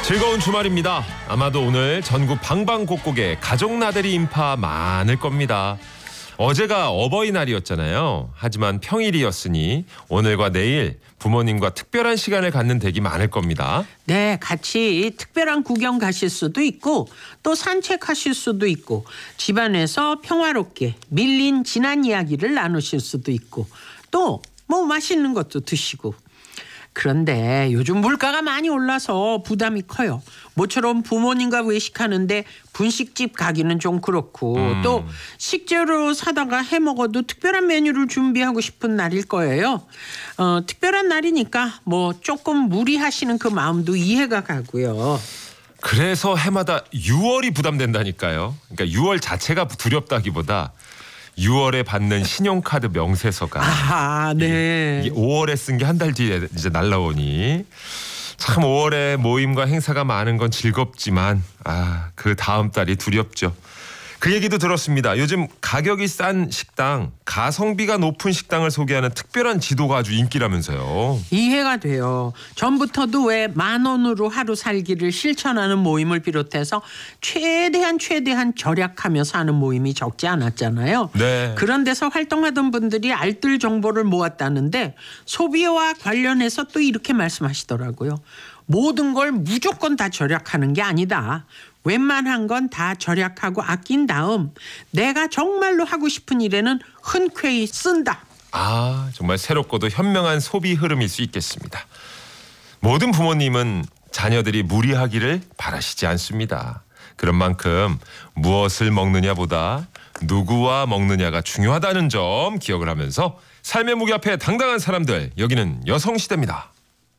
즐거운 주말입니다. 아마도 오늘 전국 방방곡곡에 가족 나들이 인파 많을 겁니다. 어제가 어버이날이었잖아요. 하지만 평일이었으니 오늘과 내일 부모님과 특별한 시간을 갖는 댁이 많을 겁니다. 네, 같이 특별한 구경 가실 수도 있고 또 산책하실 수도 있고 집안에서 평화롭게 밀린 지난 이야기를 나누실 수도 있고 또 뭐 맛있는 것도 드시고. 그런데 요즘 물가가 많이 올라서 부담이 커요. 모처럼 부모님과 외식하는데 분식집 가기는 좀 그렇고 또 식재료 사다가 해먹어도 특별한 메뉴를 준비하고 싶은 날일 거예요. 특별한 날이니까 뭐 조금 무리하시는 그 마음도 이해가 가고요. 그래서 해마다 6월이 부담된다니까요. 그러니까 6월 자체가 두렵다기보다 6월에 받는 신용카드 명세서가 네. 이게 5월에 쓴 게 한 달 뒤에 이제 날라오니 참 5월에 모임과 행사가 많은 건 즐겁지만 그 다음 달이 두렵죠. 그 얘기도 들었습니다. 요즘 가격이 싼 식당, 가성비가 높은 식당을 소개하는 특별한 지도가 아주 인기라면서요. 이해가 돼요. 전부터도 왜 10,000원으로 하루 살기를 실천하는 모임을 비롯해서 최대한 절약하며 사는 모임이 적지 않았잖아요. 네. 그런 데서 활동하던 분들이 알뜰 정보를 모았다는데 소비와 관련해서 또 이렇게 말씀하시더라고요. 모든 걸 무조건 다 절약하는 게 아니다. 웬만한 건 다 절약하고 아낀 다음 내가 정말로 하고 싶은 일에는 흔쾌히 쓴다. 정말 새롭고도 현명한 소비 흐름일 수 있겠습니다. 모든 부모님은 자녀들이 무리하기를 바라시지 않습니다. 그런 만큼 무엇을 먹느냐보다 누구와 먹느냐가 중요하다는 점 기억을 하면서 삶의 무게 앞에 당당한 사람들, 여기는 여성시대입니다.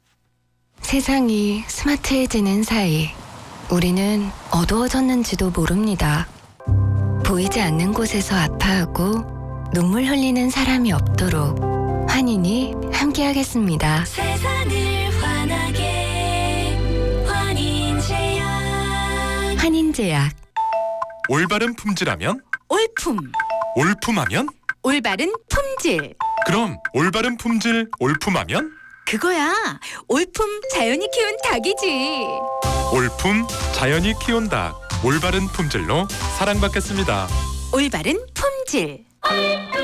세상이 스마트해지는 사이 우리는 어두워졌는지도 모릅니다. 보이지 않는 곳에서 아파하고 눈물 흘리는 사람이 없도록 환인이 함께하겠습니다. 세상을 환하게 환인제약. 환인제약. 올바른 품질하면? 올품. 올품하면? 올바른 품질. 그럼 올바른 품질 올품하면? 그거야. 올품 자연이 키운 닭이지. 올품 자연이 키운 닭. 올바른 품질로 사랑받겠습니다. 올바른 품질.